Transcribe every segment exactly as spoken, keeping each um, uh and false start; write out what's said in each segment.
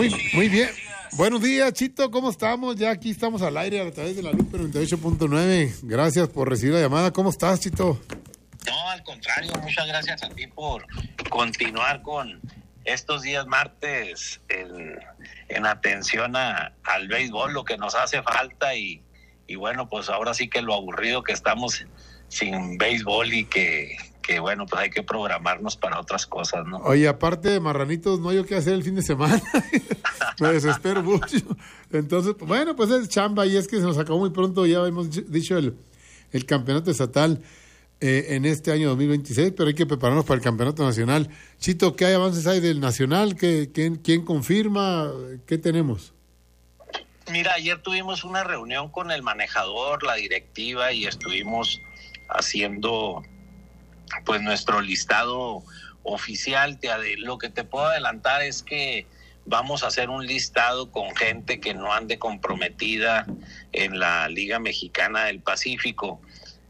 Muy, muy bien. Buenos días, Chito, ¿cómo estamos? Ya aquí estamos al aire a través de la Lupe noventa y ocho punto nueve. Gracias por recibir la llamada. ¿Cómo estás, Chito? No, al contrario, muchas gracias a ti por continuar con estos días martes en, en atención a, al béisbol, lo que nos hace falta y, y bueno, pues ahora sí que lo aburrido que estamos sin béisbol y que, que bueno, pues hay que programarnos para otras cosas, ¿no? Oye, aparte de marranitos, no hay yo qué hacer el fin de semana. Me desespero mucho. Entonces, bueno, pues es chamba y es que se nos acabó muy pronto, ya hemos dicho el, el campeonato estatal eh, en este año dos mil veintiséis, pero hay que prepararnos para el campeonato nacional. Chito, ¿qué avances hay del nacional? ¿Qué, quién, quién confirma? ¿Qué tenemos? Mira, ayer tuvimos una reunión con el manejador, la directiva, y estuvimos haciendo pues nuestro listado oficial. Te, lo que te puedo adelantar es que vamos a hacer un listado con gente que no ande comprometida en la Liga Mexicana del Pacífico.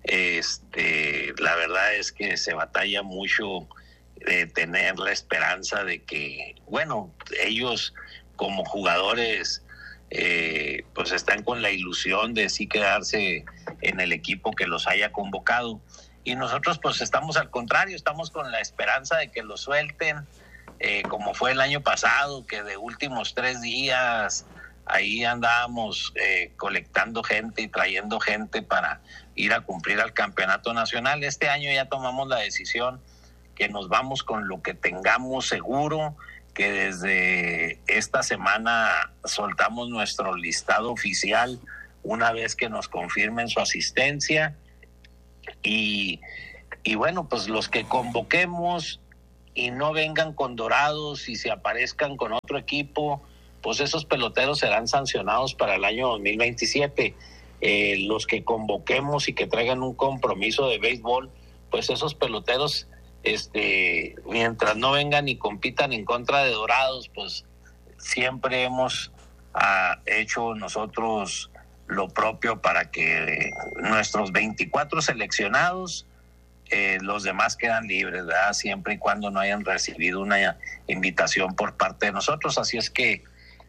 Este, la verdad es que se batalla mucho de tener la esperanza de que, bueno, ellos como jugadores eh, pues están con la ilusión de sí quedarse en el equipo que los haya convocado. Y nosotros pues estamos al contrario, estamos con la esperanza de que lo suelten, eh, como fue el año pasado, que de últimos tres días ahí andábamos eh, colectando gente y trayendo gente para ir a cumplir al campeonato nacional. Este año ya tomamos la decisión que nos vamos con lo que tengamos seguro, que desde esta semana soltamos nuestro listado oficial una vez que nos confirmen su asistencia. Y, y bueno, pues los que convoquemos y no vengan con Dorados y se aparezcan con otro equipo, pues esos peloteros serán sancionados para el año dos mil veintisiete. Eh, los que convoquemos y que traigan un compromiso de béisbol, pues esos peloteros, este, mientras no vengan y compitan en contra de Dorados, pues siempre hemos ah, hecho nosotros lo propio para que nuestros veinticuatro seleccionados, eh, los demás quedan libres, ¿verdad? Siempre y cuando no hayan recibido una invitación por parte de nosotros. Así es que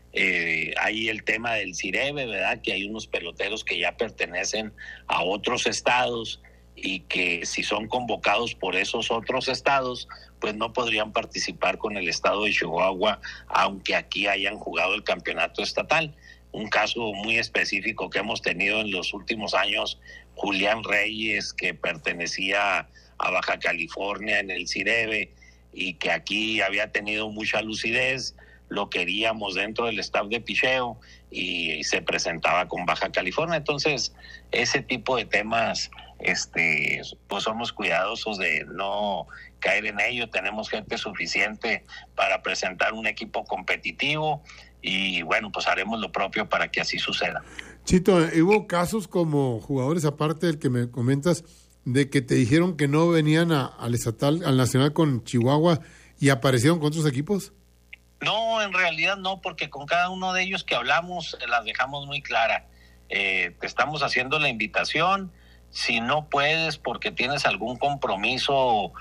eh, hay el tema del CIREBE, ¿verdad? Que hay unos peloteros que ya pertenecen a otros estados y que si son convocados por esos otros estados, pues no podrían participar con el estado de Chihuahua, aunque aquí hayan jugado el campeonato estatal. Un caso muy específico que hemos tenido en los últimos años, Julián Reyes, que pertenecía a Baja California en el CIREBE y que aquí había tenido mucha lucidez, lo queríamos dentro del staff de picheo y, y se presentaba con Baja California. Entonces, ese tipo de temas, este, pues somos cuidadosos de no caer en ello. Tenemos gente suficiente para presentar un equipo competitivo y bueno, pues haremos lo propio para que así suceda. Chito, ¿hubo casos como jugadores, aparte del que me comentas, de que te dijeron que no venían a, al estatal, al nacional con Chihuahua y aparecieron con otros equipos? No, en realidad no, porque con cada uno de ellos que hablamos las dejamos muy clara. Eh, te estamos haciendo la invitación. Si no puedes porque tienes algún compromiso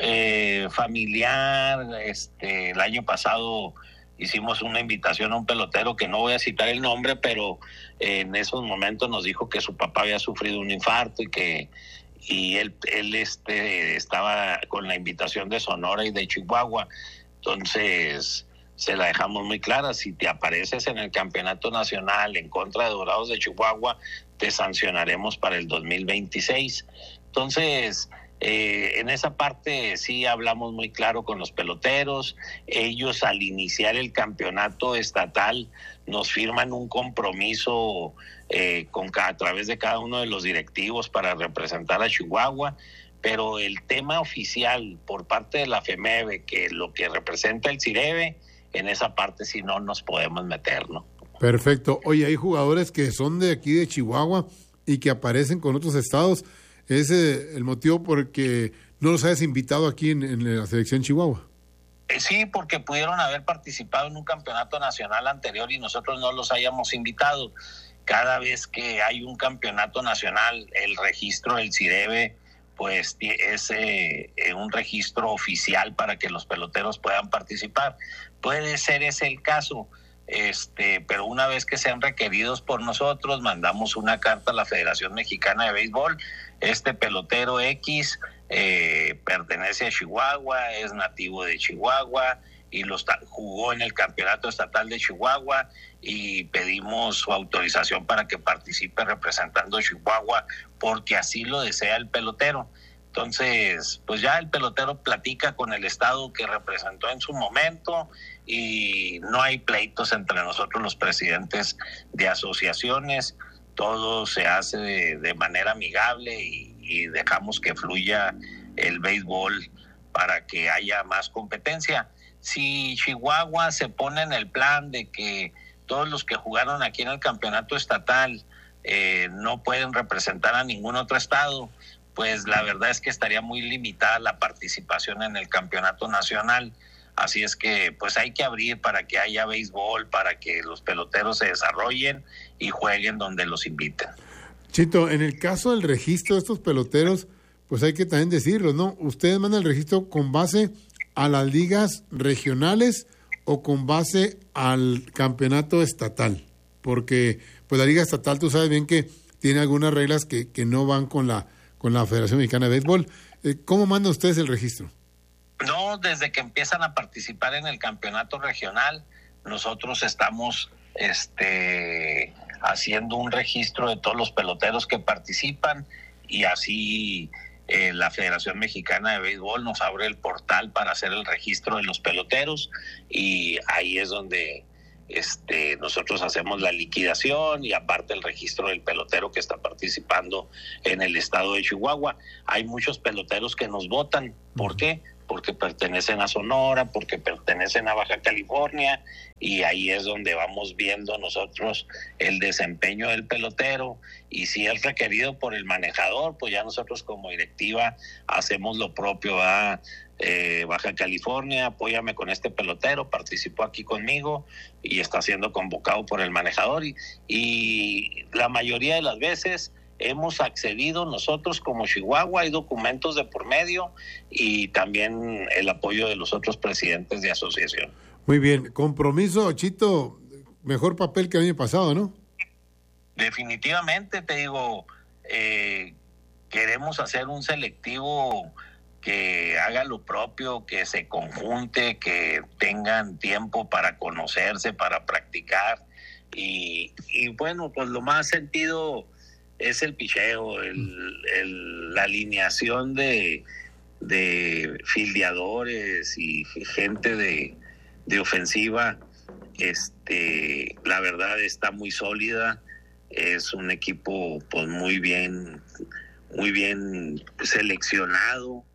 eh, familiar, este, el año pasado hicimos una invitación a un pelotero que no voy a citar el nombre, pero eh, en esos momentos nos dijo que su papá había sufrido un infarto y que y él, él este, estaba con la invitación de Sonora y de Chihuahua. Entonces se la dejamos muy clara: si te apareces en el campeonato nacional en contra de Dorados de Chihuahua, te sancionaremos para el dos mil veintiséis. Entonces Eh, en esa parte sí hablamos muy claro con los peloteros. Ellos al iniciar el campeonato estatal nos firman un compromiso eh, con a través de cada uno de los directivos para representar a Chihuahua, pero el tema oficial por parte de la FEMEVE, que lo que representa el CIREBE, en esa parte sí no nos podemos meter, ¿no? Perfecto. Oye, hay jugadores que son de aquí de Chihuahua y que aparecen con otros estados. ¿Es eh, el motivo por el que no los hayas invitado aquí en, en la selección Chihuahua? Eh, sí, porque pudieron haber participado en un campeonato nacional anterior y nosotros no los hayamos invitado. Cada vez que hay un campeonato nacional, el registro del CIREBE pues es eh, un registro oficial para que los peloteros puedan participar. Puede ser ese el caso, este, pero una vez que sean requeridos por nosotros, mandamos una carta a la Federación Mexicana de Béisbol. Este pelotero X eh, pertenece a Chihuahua, es nativo de Chihuahua y los jugó en el campeonato estatal de Chihuahua, y pedimos su autorización para que participe representando a Chihuahua porque así lo desea el pelotero. Entonces, pues ya el pelotero platica con el estado que representó en su momento y no hay pleitos entre nosotros los presidentes de asociaciones. Todo se hace de, de manera amigable y, y dejamos que fluya el béisbol para que haya más competencia. Si Chihuahua se pone en el plan de que todos los que jugaron aquí en el campeonato estatal eh, no pueden representar a ningún otro estado, pues la verdad es que estaría muy limitada la participación en el campeonato nacional. Así es que pues hay que abrir para que haya béisbol, para que los peloteros se desarrollen y jueguen donde los inviten. Chito, en el caso del registro de estos peloteros, pues hay que también decirlo, ¿no? ¿Ustedes mandan el registro con base a las ligas regionales o con base al campeonato estatal? Porque pues la liga estatal, tú sabes bien que tiene algunas reglas que, que no van con la con la Federación Mexicana de Béisbol. ¿Cómo mandan ustedes el registro? No, desde que empiezan a participar en el campeonato regional, nosotros estamos este, haciendo un registro de todos los peloteros que participan, y así eh, la Federación Mexicana de Béisbol nos abre el portal para hacer el registro de los peloteros, y ahí es donde Este, nosotros hacemos la liquidación y aparte el registro del pelotero que está participando en el estado de Chihuahua. Hay muchos peloteros que nos votan. ¿Por qué? Porque pertenecen a Sonora, porque pertenecen a Baja California, y ahí es donde vamos viendo nosotros el desempeño del pelotero, y si es requerido por el manejador, pues ya nosotros como directiva hacemos lo propio a eh, Baja California, apóyame con este pelotero, participó aquí conmigo y está siendo convocado por el manejador, y, y la mayoría de las veces hemos accedido nosotros como Chihuahua, hay documentos de por medio y también el apoyo de los otros presidentes de asociación. Muy bien, compromiso, Chito, mejor papel que el año pasado, ¿no? Definitivamente, te digo, eh, queremos hacer un selectivo que haga lo propio, que se conjunte, que tengan tiempo para conocerse, para practicar, y, y bueno, pues lo más sentido es el picheo, el, el, la alineación de, de fildeadores y gente de, de ofensiva. Este, la verdad está muy sólida, es un equipo pues muy bien, muy bien seleccionado.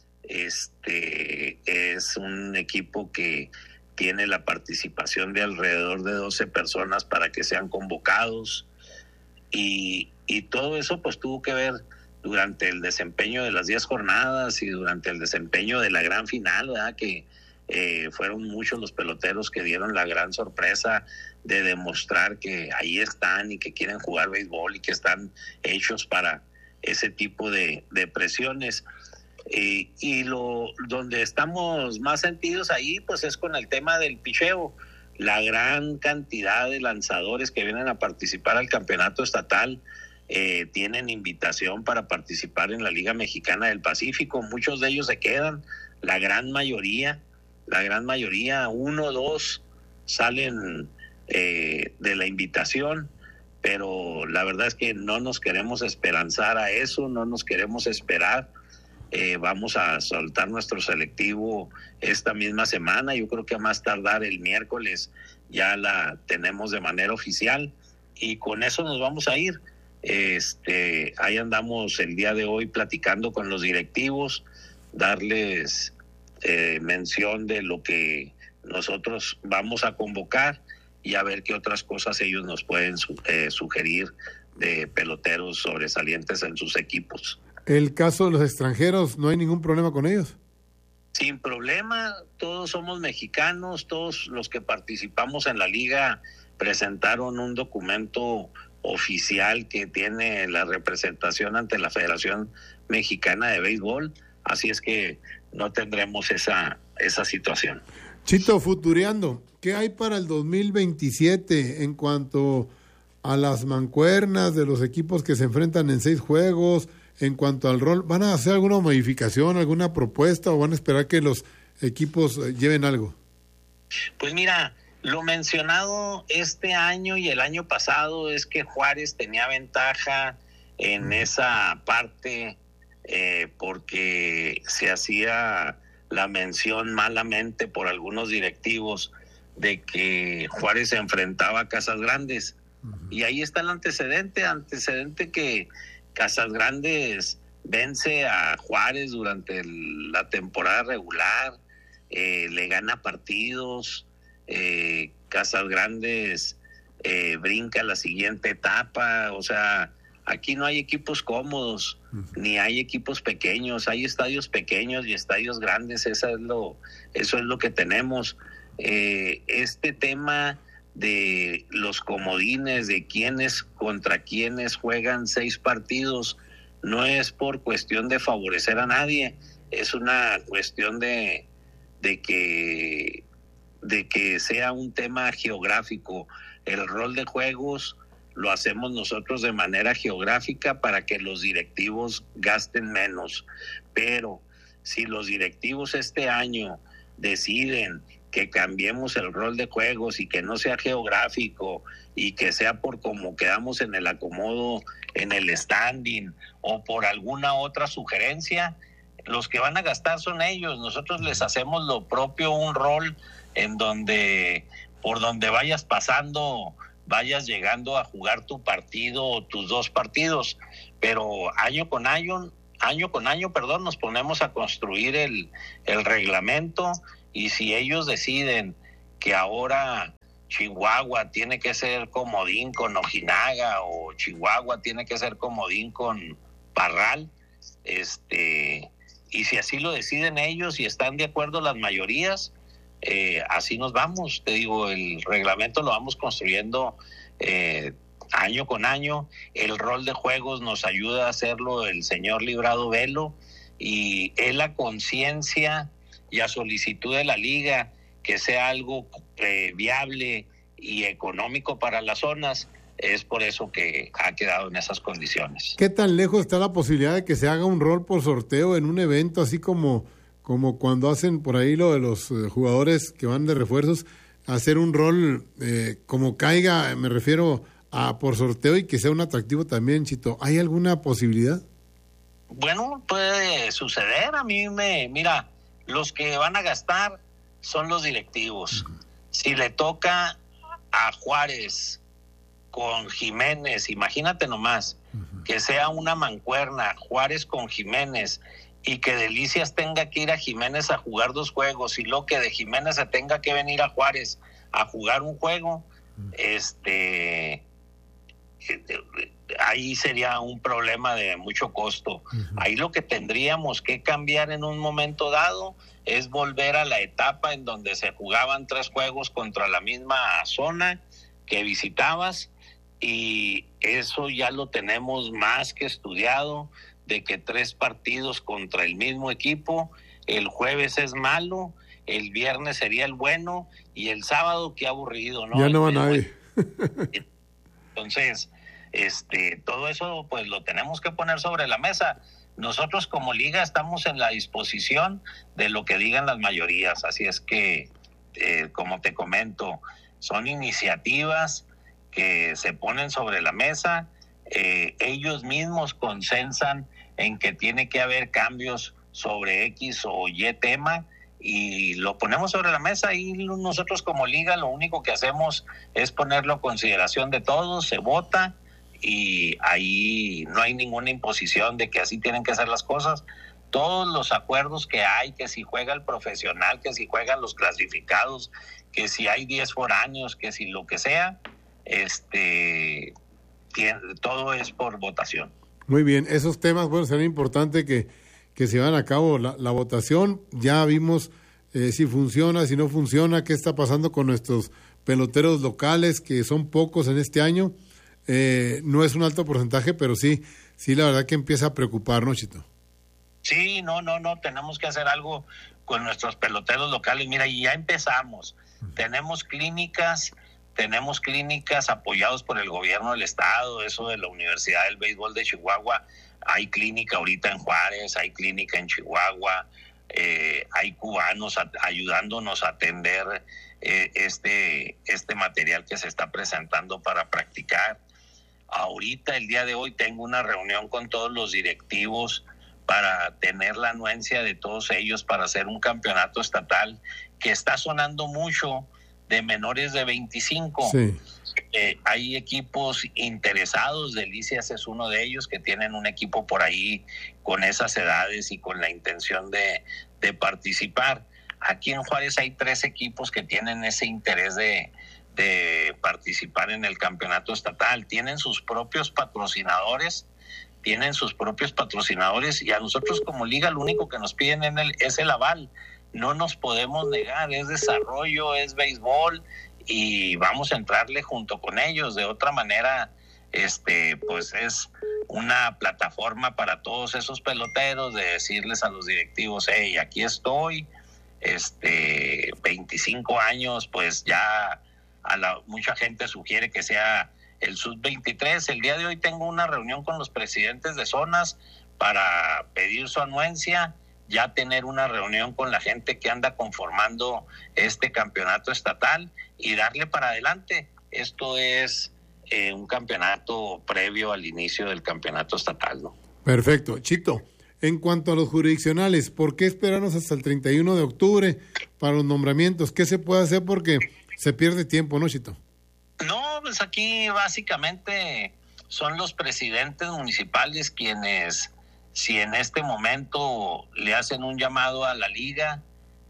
Este, es un equipo que tiene la participación de alrededor de doce personas para que sean convocados. Y, y todo eso pues tuvo que ver durante el desempeño de las diez jornadas y durante el desempeño de la gran final, ¿verdad? Que eh, fueron muchos los peloteros que dieron la gran sorpresa de demostrar que ahí están y que quieren jugar béisbol y que están hechos para ese tipo de, de presiones. Eh, y lo donde estamos más sentidos ahí pues es con el tema del picheo. La gran cantidad de lanzadores que vienen a participar al campeonato estatal eh, tienen invitación para participar en la Liga Mexicana del Pacífico. Muchos de ellos se quedan, la gran mayoría, la gran mayoría, uno o dos salen eh, de la invitación, pero la verdad es que no nos queremos esperanzar a eso, no nos queremos esperar. Eh, vamos a soltar nuestro selectivo esta misma semana. Yo creo que a más tardar el miércoles ya la tenemos de manera oficial y con eso nos vamos a ir. Este, ahí andamos el día de hoy platicando con los directivos, darles eh, mención de lo que nosotros vamos a convocar y a ver qué otras cosas ellos nos pueden su, eh, sugerir de peloteros sobresalientes en sus equipos. El caso de los extranjeros, ¿no hay ningún problema con ellos? Sin problema, todos somos mexicanos, todos los que participamos en la liga presentaron un documento oficial que tiene la representación ante la Federación Mexicana de Béisbol, así es que no tendremos esa, esa situación. Chito, futureando, ¿qué ¿qué hay para el dos mil veintisiete en cuanto a las mancuernas de los equipos que se enfrentan en seis juegos, en cuanto al rol? ¿Van a hacer alguna modificación, alguna propuesta o van a esperar que los equipos lleven algo? Pues mira, lo mencionado este año y el año pasado es que Juárez tenía ventaja en esa parte eh, porque se hacía la mención malamente por algunos directivos de que Juárez se enfrentaba a Casas Grandes. Uh-huh. Y ahí está el antecedente, antecedente que Casas Grandes vence a Juárez durante el, la temporada regular, eh, le gana partidos, eh, Casas Grandes eh, brinca a la siguiente etapa. O sea, aquí no hay equipos cómodos, uh-huh. ni hay equipos pequeños, hay estadios pequeños y estadios grandes. Eso es lo, eso es lo que tenemos. Eh, este tema de los comodines, de quiénes contra quiénes juegan seis partidos, no es por cuestión de favorecer a nadie, es una cuestión de, de que de que sea un tema geográfico. El rol de juegos lo hacemos nosotros de manera geográfica para que los directivos gasten menos, pero si los directivos este año deciden que cambiemos el rol de juegos y que no sea geográfico y que sea por cómo quedamos en el acomodo, en el standing o por alguna otra sugerencia, los que van a gastar son ellos. Nosotros les hacemos lo propio, un rol en donde por donde vayas pasando vayas llegando a jugar tu partido o tus dos partidos, pero año con año año con año, perdón, nos ponemos a construir el, el reglamento. Y si ellos deciden que ahora Chihuahua tiene que ser comodín con Ojinaga o Chihuahua tiene que ser comodín con Parral, este, y si así lo deciden ellos y están de acuerdo las mayorías, eh, así nos vamos. Te digo, el reglamento lo vamos construyendo eh, año con año. El rol de juegos nos ayuda a hacerlo el señor Librado Velo, y es la conciencia y a solicitud de la liga que sea algo eh, viable y económico para las zonas. Es por eso que ha quedado en esas condiciones. ¿Qué tan lejos está la posibilidad de que se haga un rol por sorteo en un evento así como, como cuando hacen por ahí lo de los eh, jugadores que van de refuerzos, hacer un rol eh, como caiga, me refiero a por sorteo, y que sea un atractivo también, Chito? ¿Hay alguna posibilidad? Bueno, puede suceder. A mí me, mira, los que van a gastar son los directivos. Uh-huh. Si le toca a Juárez con Jiménez, imagínate nomás, uh-huh. que sea una mancuerna, Juárez con Jiménez, y que Delicias tenga que ir a Jiménez a jugar dos juegos, y luego que de Jiménez se tenga que venir a Juárez a jugar un juego, uh-huh. este... ahí sería un problema de mucho costo. Uh-huh. Ahí lo que tendríamos que cambiar en un momento dado es volver a la etapa en donde se jugaban tres juegos contra la misma zona que visitabas, y eso ya lo tenemos más que estudiado, de que tres partidos contra el mismo equipo, el jueves es malo, el viernes sería el bueno, y el sábado qué aburrido, ¿no? Ya no va nadie. Entonces, este, todo eso pues lo tenemos que poner sobre la mesa. Nosotros como liga estamos en la disposición de lo que digan las mayorías, así es que, eh, como te comento, son iniciativas que se ponen sobre la mesa, eh, ellos mismos consensan en que tiene que haber cambios sobre X o Y tema, y lo ponemos sobre la mesa, y nosotros como liga lo único que hacemos es ponerlo a consideración de todos, se vota, y ahí no hay ninguna imposición de que así tienen que hacer las cosas. Todos los acuerdos que hay, que si juega el profesional, que si juegan los clasificados, que si hay diez foráneos, que si lo que sea, este, todo es por votación. Muy bien, esos temas, bueno, será importante que, que se lleven a cabo la, la votación. Ya vimos eh, si funciona, si no funciona, qué está pasando con nuestros peloteros locales, que son pocos en este año. Eh, no es un alto porcentaje, pero sí, sí, la verdad que empieza a preocuparnos, Chito. Sí, no, no, no, tenemos que hacer algo con nuestros peloteros locales. Mira, y ya empezamos. Tenemos clínicas, tenemos clínicas apoyados por el gobierno del estado, eso de la Universidad del Béisbol de Chihuahua. Hay clínica ahorita en Juárez, hay clínica en Chihuahua, eh, hay cubanos a, ayudándonos a atender eh, este, este material que se está presentando para practicar. Ahorita, el día de hoy, tengo una reunión con todos los directivos para tener la anuencia de todos ellos para hacer un campeonato estatal que está sonando mucho de menores de veinticinco. Sí. Eh, hay equipos interesados, Delicias es uno de ellos, que tienen un equipo por ahí con esas edades y con la intención de, de participar. Aquí en Juárez hay tres equipos que tienen ese interés de, de participar en el campeonato estatal. Tienen sus propios patrocinadores, tienen sus propios patrocinadores y a nosotros como liga lo único que nos piden en el, es el aval. No nos podemos negar, es desarrollo, es béisbol y vamos a entrarle junto con ellos. De otra manera, este, pues es una plataforma para todos esos peloteros de decirles a los directivos, hey, aquí estoy, este, veinticinco años, pues ya a la, mucha gente sugiere que sea el sub veintitrés. El día de hoy tengo una reunión con los presidentes de zonas para pedir su anuencia, ya tener una reunión con la gente que anda conformando este campeonato estatal y darle para adelante. Esto es eh, un campeonato previo al inicio del campeonato estatal, ¿no? Perfecto. Chito, en cuanto a los jurisdiccionales, ¿por qué esperarnos hasta el treinta y uno de octubre para los nombramientos? ¿Qué se puede hacer? Porque se pierde tiempo, ¿no, Chito? No, pues aquí básicamente son los presidentes municipales quienes, si en este momento le hacen un llamado a la liga,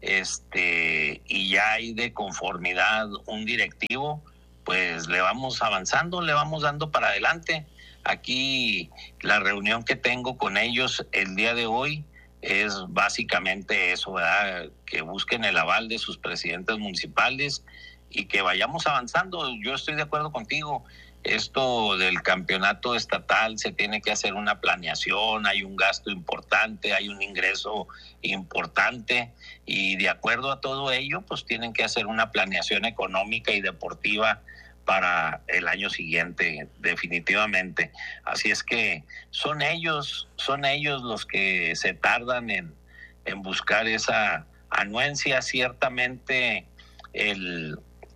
este, y ya hay de conformidad un directivo, pues le vamos avanzando, le vamos dando para adelante. Aquí la reunión que tengo con ellos el día de hoy es básicamente eso, ¿verdad? Que busquen el aval de sus presidentes municipales y que vayamos avanzando. Yo estoy de acuerdo contigo. Esto del campeonato estatal se tiene que hacer una planeación, hay un gasto importante, hay un ingreso importante y de acuerdo a todo ello, pues tienen que hacer una planeación económica y deportiva para el año siguiente, definitivamente. Así es que son ellos, son ellos los que se tardan en, en buscar esa anuencia. Ciertamente el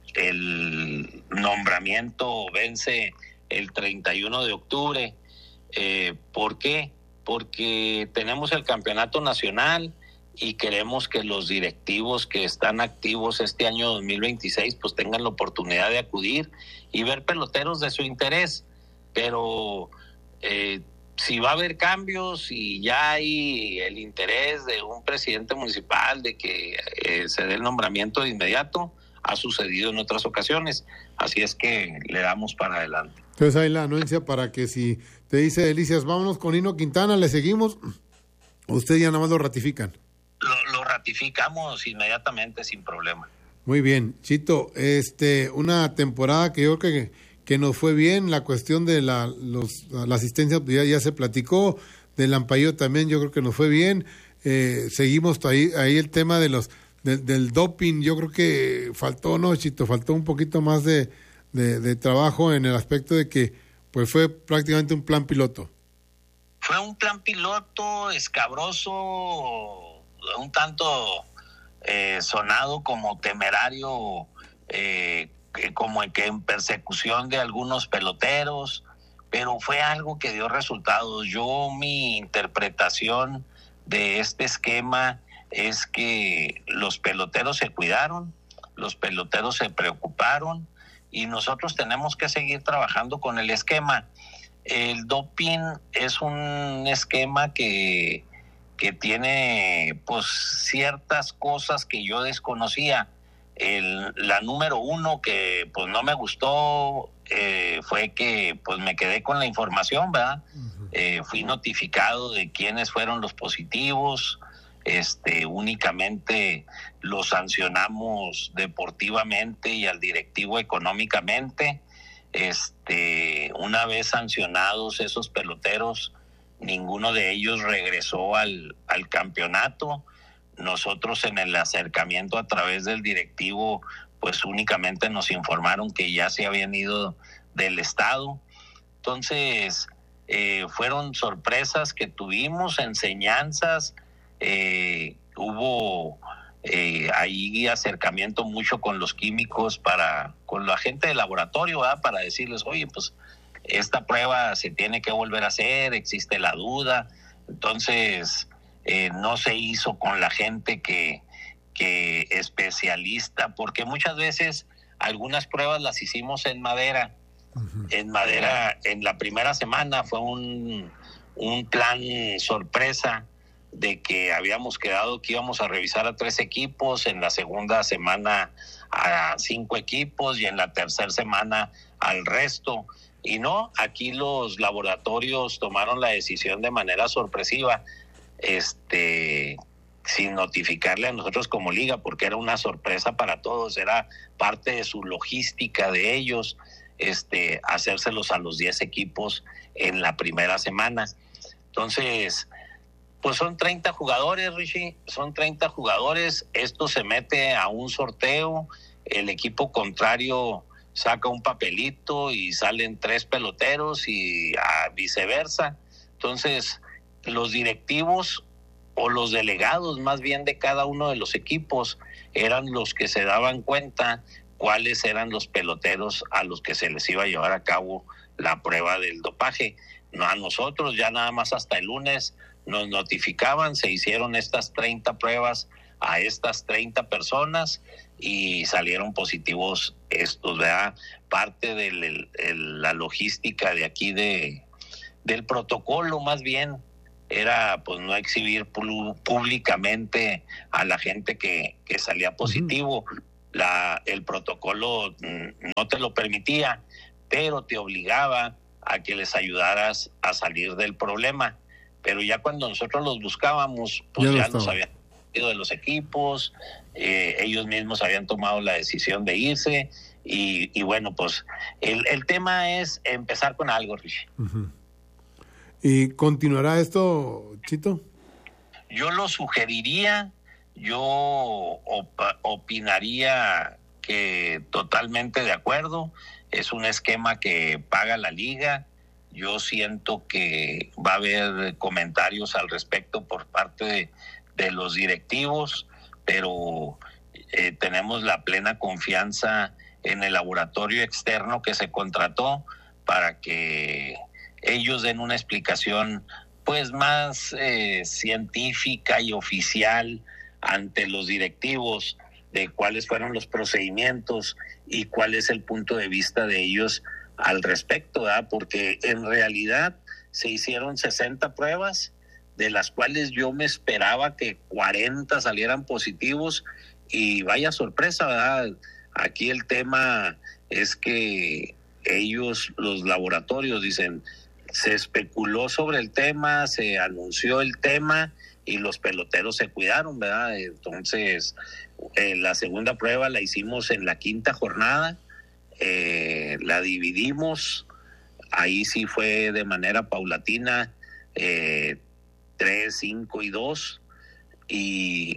El nombramiento vence el treinta y uno de octubre. Eh, ¿Por qué? Porque tenemos el campeonato nacional y queremos que los directivos que están activos este año dos mil veintiséis pues tengan la oportunidad de acudir y ver peloteros de su interés. Pero eh, si va a haber cambios y ya hay el interés de un presidente municipal de que eh, se dé el nombramiento de inmediato, ha sucedido en otras ocasiones, así es que le damos para adelante. Entonces hay la anuencia para que si te dice Delicias, vámonos con Lino Quintana, le seguimos, ustedes ya nada más lo ratifican. Lo, lo ratificamos inmediatamente sin problema. Muy bien, Chito, este, una temporada que yo creo que, que nos fue bien, la cuestión de la, los, la asistencia ya, ya se platicó, del ampallo también yo creo que nos fue bien, eh, seguimos ahí, ahí el tema de los Del, del doping, yo creo que faltó, ¿no, Chito? Faltó un poquito más de, de, de trabajo en el aspecto de que pues fue prácticamente un plan piloto. Fue un plan piloto escabroso, un tanto eh, sonado como temerario, eh, como que en persecución de algunos peloteros, pero fue algo que dio resultados. Yo, mi interpretación de este esquema es que los peloteros se cuidaron, los peloteros se preocuparon y nosotros tenemos que seguir trabajando con el esquema. El doping es un esquema que, que tiene pues ciertas cosas que yo desconocía. El, la número uno que pues no me gustó eh, fue que pues me quedé con la información, ¿verdad? Uh-huh. Eh, fui notificado de quiénes fueron los positivos. Este, únicamente lo sancionamos deportivamente y al directivo económicamente. Este, una vez sancionados esos peloteros, ninguno de ellos regresó al, al campeonato. Nosotros en el acercamiento a través del directivo pues únicamente nos informaron que ya se habían ido del estado. Entonces, eh, fueron sorpresas que tuvimos, enseñanzas, eh, hubo eh, ahí acercamiento mucho con los químicos, para con la gente del laboratorio, ¿verdad? Para decirles, oye, pues esta prueba se tiene que volver a hacer, existe la duda. Entonces, eh, no se hizo con la gente que, que especialista, porque muchas veces algunas pruebas las hicimos en madera. Uh-huh. En madera, en la primera semana fue un, un plan sorpresa de que habíamos quedado que íbamos a revisar a tres equipos, en la segunda semana a cinco equipos y en la tercera semana al resto. Y no, aquí los laboratorios tomaron la decisión de manera sorpresiva, este, sin notificarle a nosotros como liga, porque era una sorpresa para todos, era parte de su logística de ellos, este, hacérselos a los diez equipos en la primera semana. Entonces, pues son treinta jugadores, Richie, son treinta jugadores, esto se mete a un sorteo, el equipo contrario saca un papelito y salen tres peloteros y a viceversa. Entonces, los directivos o los delegados más bien de cada uno de los equipos eran los que se daban cuenta cuáles eran los peloteros a los que se les iba a llevar a cabo la prueba del dopaje. No, a nosotros ya nada más hasta el lunes nos notificaban, se hicieron estas treinta pruebas a estas treinta personas y salieron positivos estos, ¿verdad? Parte de el, el, la logística de aquí de del protocolo más bien era pues no exhibir públicamente a la gente que, que salía positivo. Uh-huh. La, el protocolo no te lo permitía, pero te obligaba a que les ayudaras a salir del problema. Pero ya cuando nosotros los buscábamos, pues ya, ya nos habían ido de los equipos, eh, ellos mismos habían tomado la decisión de irse, y, y bueno, pues el, el tema es empezar con algo, Richie. Uh-huh. ¿Y continuará esto, Chito? Yo lo sugeriría, yo op- opinaría que totalmente de acuerdo, es un esquema que paga la liga. Yo siento que va a haber comentarios al respecto por parte de, de los directivos, pero eh, tenemos la plena confianza en el laboratorio externo que se contrató para que ellos den una explicación pues más eh, científica y oficial ante los directivos de cuáles fueron los procedimientos y cuál es el punto de vista de ellos al respecto, ¿verdad? Porque en realidad se hicieron sesenta pruebas, de las cuales yo me esperaba que cuarenta salieran positivos, y vaya sorpresa, ¿verdad? Aquí el tema es que ellos, los laboratorios, dicen, se especuló sobre el tema, se anunció el tema y los peloteros se cuidaron, ¿verdad? Entonces, eh, la segunda prueba la hicimos en la quinta jornada, eh, la dividimos, ahí sí fue de manera paulatina, eh, tres, cinco y dos, y,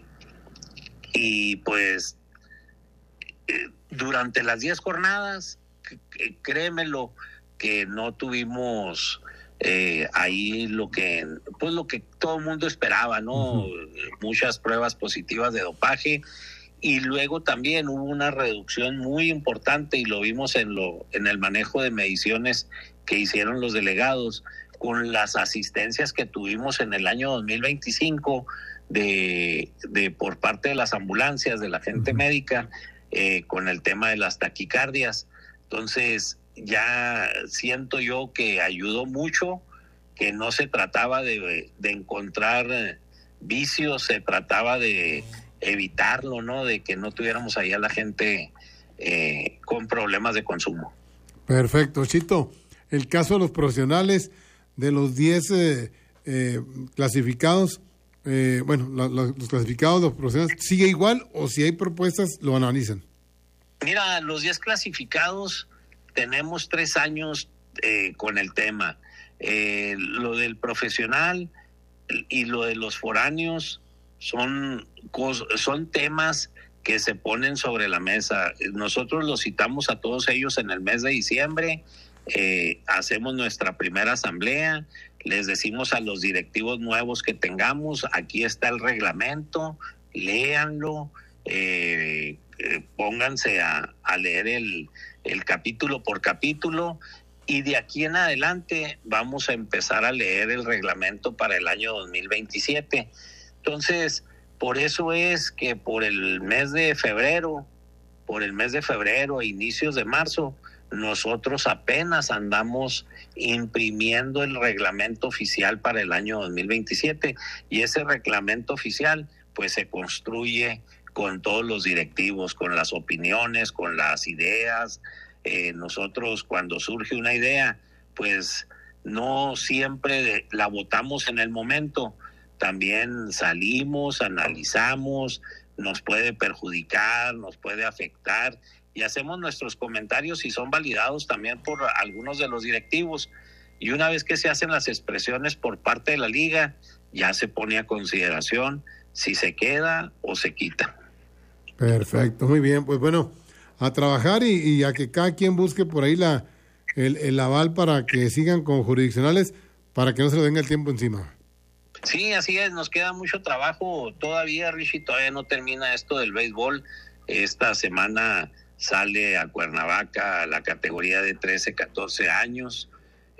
y pues eh, durante las diez jornadas, c- créemelo, que no tuvimos eh, ahí lo que pues lo que todo el mundo esperaba, ¿no? Uh-huh. Muchas pruebas positivas de dopaje, y luego también hubo una reducción muy importante, y lo vimos en lo en el manejo de mediciones que hicieron los delegados con las asistencias que tuvimos en el año dos mil veinticinco de, de por parte de las ambulancias, de la gente uh-huh. médica, eh, con el tema de las taquicardias. Entonces ya siento yo que ayudó mucho, que no se trataba de, de encontrar vicios, se trataba de evitarlo, ¿no? De que no tuviéramos ahí a la gente eh, con problemas de consumo. Perfecto, Chito. El caso de los profesionales, de los diez eh, eh, clasificados, eh, bueno, la, la, los clasificados, los profesionales, ¿sigue igual o si hay propuestas lo analizan? Mira, los diez clasificados tenemos tres años eh, con el tema. Eh, lo del profesional y lo de los foráneos son, son temas que se ponen sobre la mesa. Nosotros los citamos a todos ellos en el mes de diciembre, eh, hacemos nuestra primera asamblea, les decimos a los directivos nuevos que tengamos, aquí está el reglamento, léanlo, eh, eh, pónganse a, a leer el, el capítulo por capítulo, y de aquí en adelante vamos a empezar a leer el reglamento para el año dos mil veintisiete. Entonces, por eso es que por el mes de febrero, por el mes de febrero e inicios de marzo, nosotros apenas andamos imprimiendo el reglamento oficial para el año dos mil veintisiete, y ese reglamento oficial pues se construye con todos los directivos, con las opiniones, con las ideas. Eh, nosotros cuando surge una idea, pues no siempre la votamos en el momento, también salimos, analizamos, nos puede perjudicar, nos puede afectar, y hacemos nuestros comentarios y son validados también por algunos de los directivos. Y una vez que se hacen las expresiones por parte de la liga, ya se pone a consideración si se queda o se quita. Perfecto, muy bien. Pues bueno, a trabajar y, y a que cada quien busque por ahí la el, el aval para que sigan con jurisdiccionales, para que no se le venga el tiempo encima. Sí, así es, nos queda mucho trabajo todavía, Richie, todavía no termina esto del béisbol. Esta semana sale a Cuernavaca la categoría de trece, catorce años.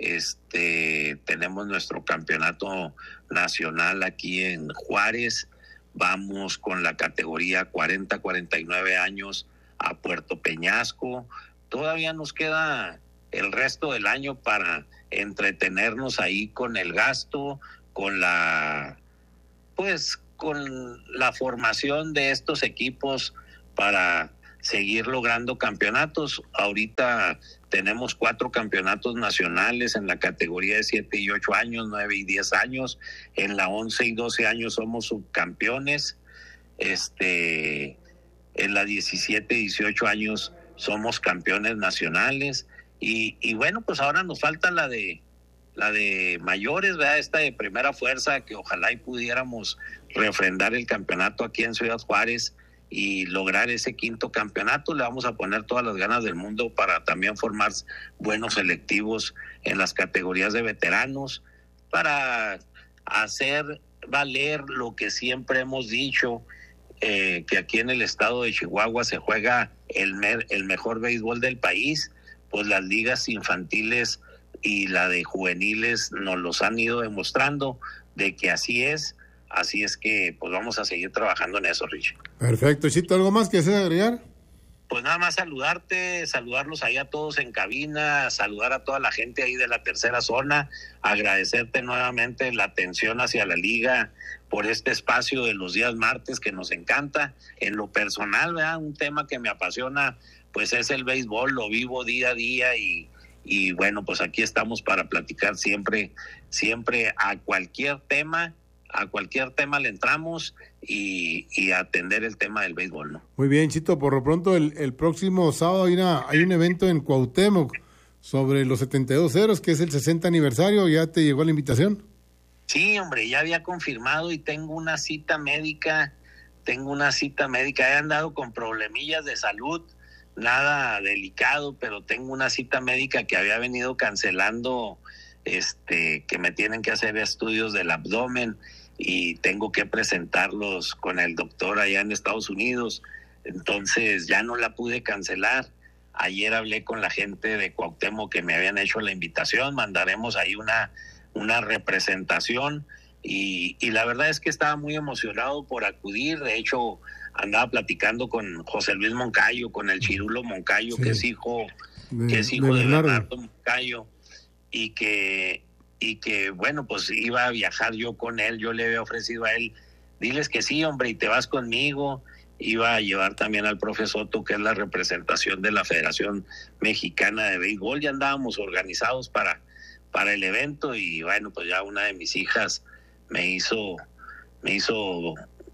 Este, tenemos nuestro campeonato nacional aquí en Juárez. Vamos con la categoría cuarenta, cuarenta y nueve años a Puerto Peñasco. Todavía nos queda el resto del año para entretenernos ahí con el gasto, con la, pues, con la formación de estos equipos para seguir logrando campeonatos. Ahorita tenemos cuatro campeonatos nacionales en la categoría de siete y ocho años, nueve y diez años. En la once y doce años somos subcampeones. Este, en la diecisiete y dieciocho años somos campeones nacionales. Y, y bueno, pues ahora nos falta la de la de mayores, ¿verdad? Esta de primera fuerza, que ojalá y pudiéramos refrendar el campeonato aquí en Ciudad Juárez y lograr ese quinto campeonato. Le vamos a poner todas las ganas del mundo para también formar buenos selectivos en las categorías de veteranos, para hacer valer lo que siempre hemos dicho, eh, que aquí en el estado de Chihuahua se juega el, mer- el mejor béisbol del país. Pues las ligas infantiles y la de juveniles nos los han ido demostrando de que así es. Así es que pues vamos a seguir trabajando en eso, Rich. Perfecto, Chito, ¿algo más que desees agregar? Pues nada más saludarte, saludarlos ahí a todos en cabina, saludar a toda la gente ahí de la tercera zona, agradecerte nuevamente la atención hacia la liga por este espacio de los días martes que nos encanta. En lo personal, ¿verdad? Un tema que me apasiona pues es el béisbol, lo vivo día a día y y bueno, pues aquí estamos para platicar siempre, siempre a cualquier tema, a cualquier tema le entramos y, y a atender el tema del béisbol, ¿no? Muy bien, Chito, por lo pronto el, el próximo sábado hay, una, hay un evento en Cuauhtémoc sobre los setenta y dos ceros, que es el sesenta aniversario. ¿Ya te llegó la invitación? Sí, hombre, ya había confirmado y tengo una cita médica, tengo una cita médica, he andado con problemillas de salud, nada delicado, pero tengo una cita médica que había venido cancelando, este, que me tienen que hacer estudios del abdomen y tengo que presentarlos con el doctor allá en Estados Unidos. Entonces ya no la pude cancelar. Ayer hablé con la gente de Cuauhtémoc que me habían hecho la invitación, mandaremos ahí una, una representación y, y la verdad es que estaba muy emocionado por acudir. De hecho, andaba platicando con José Luis Moncayo, con el Chirulo Moncayo, sí, que es hijo de, que es hijo de, de Bernardo. Bernardo Moncayo, y que, y que, bueno, pues iba a viajar yo con él. Yo le había ofrecido a él, diles que sí, hombre, y te vas conmigo. Iba a llevar también al profe Soto, que es la representación de la Federación Mexicana de Béisbol. Ya andábamos organizados para, para el evento y, bueno, pues ya una de mis hijas me hizo, me hizo,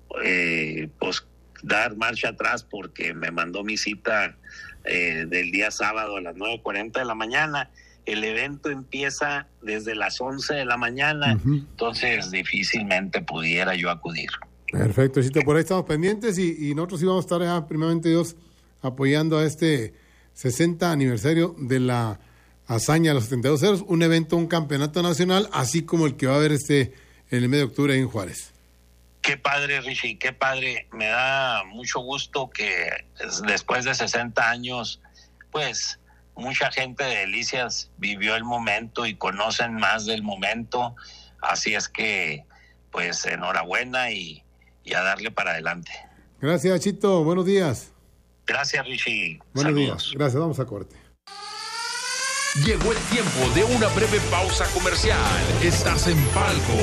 eh, pues, dar marcha atrás porque me mandó mi cita eh, del día sábado a las nueve cuarenta de la mañana. El evento empieza desde las once de la mañana, uh-huh. Entonces difícilmente pudiera yo acudir. Perfecto, Chito, por ahí estamos pendientes y, y nosotros íbamos a estar ya, primeramente Dios, apoyando a este sesenta aniversario de la hazaña de los setenta y dos ceros, un evento, un campeonato nacional, así como el que va a haber este en el mes de octubre en Juárez. Qué padre, Richie, qué padre. Me da mucho gusto que después de sesenta años, pues mucha gente de Delicias vivió el momento y conocen más del momento. Así es que, pues, enhorabuena y, y a darle para adelante. Gracias, Chito. Buenos días. Gracias, Richie. Buenos Saludos. días. Gracias. Vamos a corte. Llegó el tiempo de una breve pausa comercial. Estás en Palco.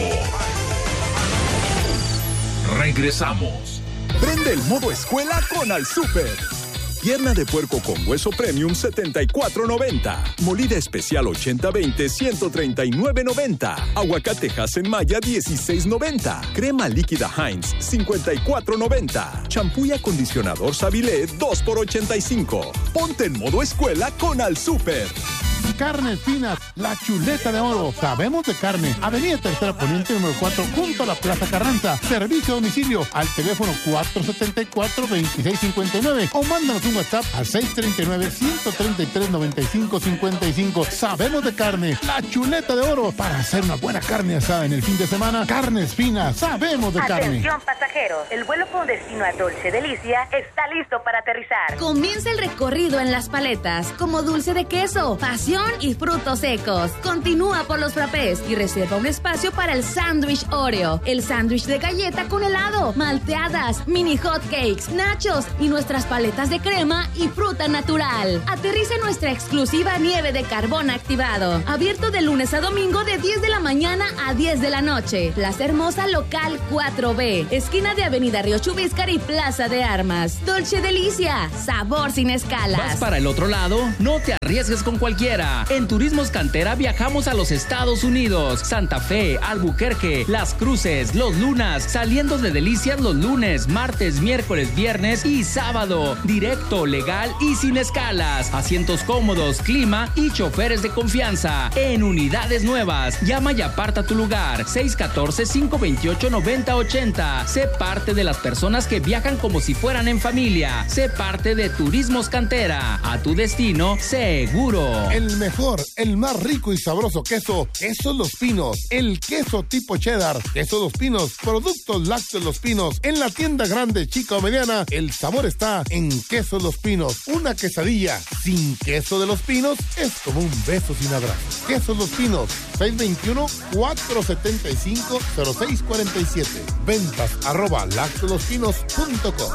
Regresamos. Prende el modo escuela con Al Super. Pierna de puerco con hueso premium setenta y cuatro noventa. Molida especial ochenta veinte ciento treinta y nueve noventa. Aguacate Hass-en-Maya dieciséis noventa. Crema líquida Heinz cincuenta y cuatro noventa. Champú y acondicionador Savilé dos por ochenta y cinco. Ponte en modo escuela con Al Super. Carnes Finas, la chuleta de oro. Sabemos de carne. Avenida Tercera Poniente número cuatro, junto a la Plaza Carranza. Servicio a domicilio al teléfono cuatro siete cuatro, dos seis cinco nueve o mándanos un WhatsApp al seis tres nueve, uno tres tres, nueve cinco cinco cinco. Sabemos de carne, la chuleta de oro. Para hacer una buena carne asada en el fin de semana, Carnes Finas, sabemos de carne. Atención pasajeros, el vuelo con destino a Dolce Delicia está listo para aterrizar. Comienza el recorrido en las paletas, como dulce de queso, pasión y frutos secos. Continúa por los frappés y reserva un espacio para el sándwich Oreo, el sándwich de galleta con helado, malteadas, mini hot cakes, nachos y nuestras paletas de crema y fruta natural. Aterriza en nuestra exclusiva nieve de carbón activado. Abierto de lunes a domingo de diez de la mañana a diez de la noche. Plaza Hermosa Local cuatro B, esquina de Avenida Río Chubíscar y Plaza de Armas. Dolce Delicia, sabor sin escalas. ¿Vas para el otro lado? No te arriesgues con cualquiera. En Turismos Cantera viajamos a los Estados Unidos, Santa Fe, Albuquerque, Las Cruces, Los Lunas, saliendo de Delicias los lunes, martes, miércoles, viernes y sábado. Directo, legal y sin escalas. Asientos cómodos, clima y choferes de confianza. En unidades nuevas. Llama y aparta tu lugar. seis uno cuatro, cinco dos ocho, nueve cero ocho cero. Sé parte de las personas que viajan como si fueran en familia. Sé parte de Turismos Cantera. A tu destino, seguro. El mejor, el más rico y sabroso queso, Quesos Los Pinos. El queso tipo cheddar, Quesos Los Pinos, productos lácteos Los Pinos. En la tienda grande, chica o mediana, el sabor está en Quesos Los Pinos. Una quesadilla sin queso de Los Pinos es como un beso sin abrazo. Quesos Los Pinos, seis dos uno, cuatro siete cinco, cero seis cuatro siete. Ventas arroba lactolospinos punto com.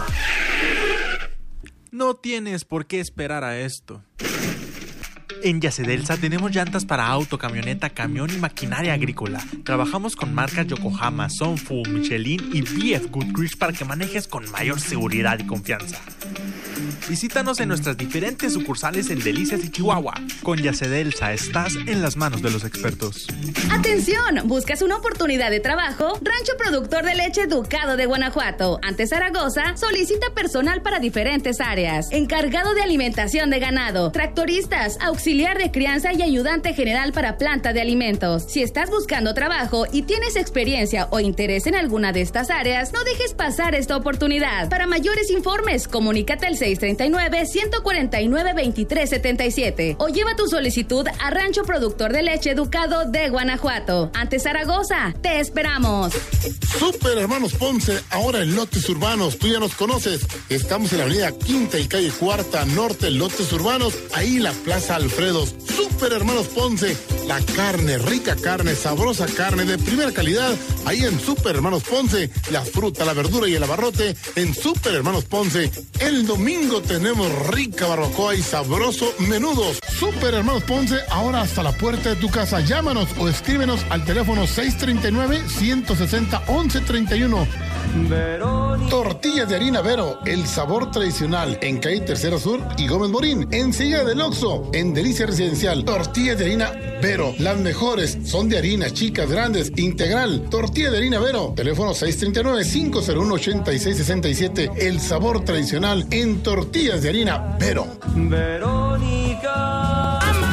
No tienes por qué esperar a esto. En Yacedelsa tenemos llantas para auto, camioneta, camión y maquinaria agrícola. Trabajamos con marcas Yokohama, Sunfu, Michelin y B F Goodrich para que manejes con mayor seguridad y confianza. Visítanos en nuestras diferentes sucursales en Delicias y Chihuahua. Con Yacedelsa estás en las manos de los expertos. ¡Atención! ¿Buscas una oportunidad de trabajo? Rancho Productor de Leche Ducado de Guanajuato. Ante Zaragoza, solicita personal para diferentes áreas. Encargado de alimentación de ganado, tractoristas, auxiliar de crianza y ayudante general para planta de alimentos. Si estás buscando trabajo y tienes experiencia o interés en alguna de estas áreas, no dejes pasar esta oportunidad. Para mayores informes, comunícate al seis tres nueve, uno cuatro nueve, dos tres siete siete o lleva tu solicitud a Rancho Productor de Leche Educado de Guanajuato. Ante Zaragoza, te esperamos. Super Hermanos Ponce, ahora en Lotes Urbanos. Tú ya nos conoces. Estamos en la avenida Quinta y calle Cuarta Norte, Lotes Urbanos. Ahí la Plaza Alfredos. Super Hermanos Ponce, la carne, rica carne, sabrosa carne de primera calidad. Ahí en Super Hermanos Ponce, la fruta, la verdura y el abarrote en Super Hermanos Ponce. El domingo tenemos rica barbacoa y sabroso menudos. Super Hermanos Ponce, ahora hasta la puerta de tu casa. Llámanos o escríbenos al teléfono seis tres nueve, uno seis cero, once treinta y uno. Verónica. Tortillas de harina Vero, el sabor tradicional, en calle Tercera Sur y Gómez Morín, enseguida del Oxxo, en Delicia Residencial. Tortillas de harina Vero, las mejores, son de harina, chicas, grandes, integral. Tortilla de harina Vero, teléfono seis tres nueve, cinco cero uno, ocho seis seis siete, el sabor tradicional en tortillas de harina Vero. Verónica.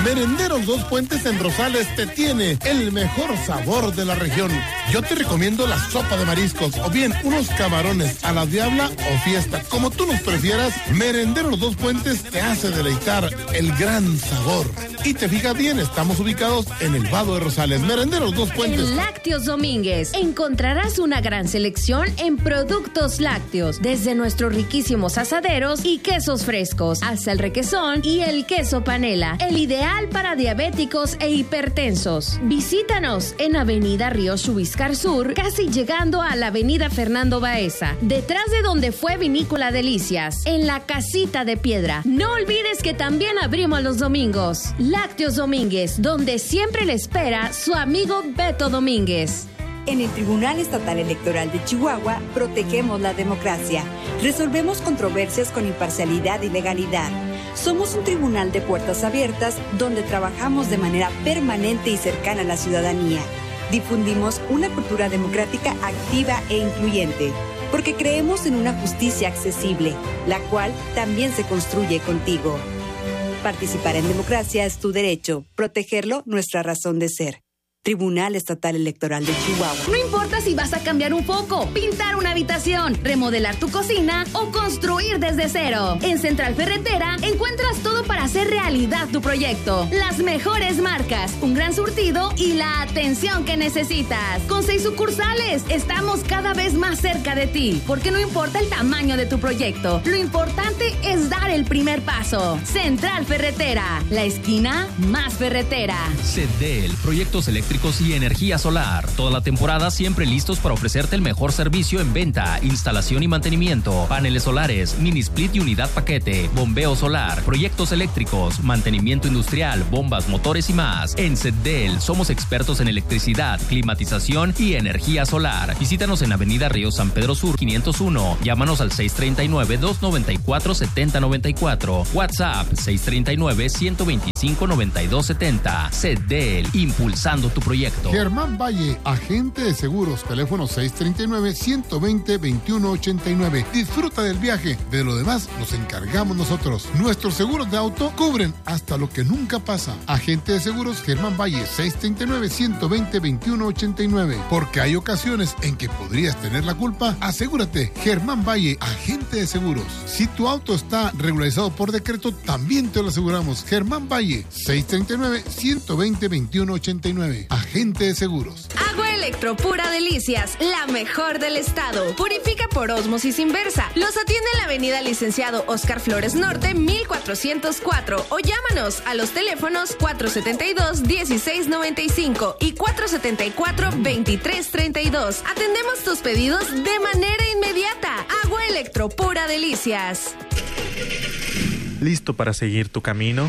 Merenderos Dos Puentes en Rosales te tiene el mejor sabor de la región. Yo te recomiendo la sopa de mariscos o bien unos camarones a la diabla o fiesta. Como tú nos prefieras, Merenderos Dos Puentes te hace deleitar el gran sabor. Y te fijas bien, estamos ubicados en el Vado de Rosales. Merenderos Dos Puentes. En Lácteos Domínguez encontrarás una gran selección en productos lácteos, desde nuestros riquísimos asaderos y quesos frescos hasta el requesón y el queso panela, el ideal para diabéticos e hipertensos. Visítanos en Avenida Río Chubiscar Sur, casi llegando a la Avenida Fernando Baeza, detrás de donde fue Vinícola Delicias, en la Casita de Piedra. No olvides que también abrimos los domingos. Lácteos Domínguez, donde siempre le espera su amigo Beto Domínguez. En el Tribunal Estatal Electoral de Chihuahua protegemos la democracia. Resolvemos controversias con imparcialidad y legalidad. Somos un tribunal de puertas abiertas donde trabajamos de manera permanente y cercana a la ciudadanía. Difundimos una cultura democrática activa e incluyente, porque creemos en una justicia accesible, la cual también se construye contigo. Participar en democracia es tu derecho, protegerlo nuestra razón de ser. Tribunal Estatal Electoral de Chihuahua. No importa si vas a cambiar un foco, pintar una habitación, remodelar tu cocina o construir desde cero. En Central Ferretera encuentras todo para hacer realidad tu proyecto. Las mejores marcas, un gran surtido y la atención que necesitas. Con seis sucursales, estamos cada vez más cerca de ti, porque no importa el tamaño de tu proyecto, lo importante es dar el primer paso. Central Ferretera, la esquina más ferretera. Cedel, proyectos eléctricos y energía solar. Toda la temporada siempre listos para ofrecerte el mejor servicio en venta, instalación y mantenimiento. Paneles solares, mini split y unidad paquete, bombeo solar, proyectos eléctricos, mantenimiento industrial, bombas, motores y más. En Cedel somos expertos en electricidad, climatización y energía solar. Visítanos en Avenida Río San Pedro Sur quinientos uno. Llámanos al seis tres nueve, dos nueve cuatro, siete cero nueve cuatro. WhatsApp seis tres nueve, uno dos cinco, nueve dos siete cero. Cedel, impulsando tu proyecto. Germán Valle, agente de seguros, teléfono seis tres nueve, uno dos cero, dos uno ocho nueve. Disfruta del viaje, de lo demás nos encargamos nosotros. Nuestros seguros de auto cubren hasta lo que nunca pasa. Agente de seguros Germán Valle, seis tres nueve, uno dos cero, dos uno ocho nueve. Porque hay ocasiones en que podrías tener la culpa. Asegúrate, Germán Valle, agente de seguros. Si tu auto está regularizado por decreto, también te lo aseguramos. Germán Valle, seis tres nueve, uno dos cero, dos uno ocho nueve. Agente de seguros. Agua Electro Pura Delicias, la mejor del estado. Purifica por ósmosis inversa. Los atiende en la avenida Licenciado Oscar Flores Norte, mil cuatrocientos cuatro. O llámanos a los teléfonos cuatro siete dos, uno seis nueve cinco y cuatro siete cuatro, veintitrés treinta y dos. Atendemos tus pedidos de manera inmediata. Agua Electro Pura Delicias. ¿Listo para seguir tu camino?